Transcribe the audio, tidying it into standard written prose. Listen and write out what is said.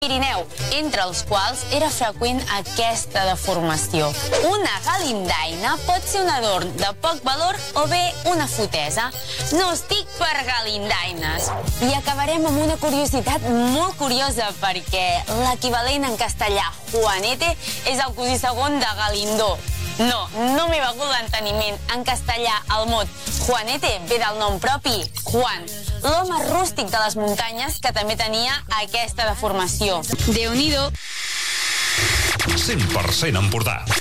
Pirineu, entre els quals era freqüent aquesta deformació. Una galindaina pot ser un adorn de poc valor o bé una fotesa. No estic per galindaines. I acabarem amb una curiositat molt curiosa, perquè l'equivalent en castellà Juanete és el cosí segon de Galindó. No m'he begut l'enteniment. En castellà, el mot Juanete ve del nom propi, Juan, l'home rústic de les muntanyes que també tenia aquesta deformació. Déu-n'hi-do. 100% Empordà.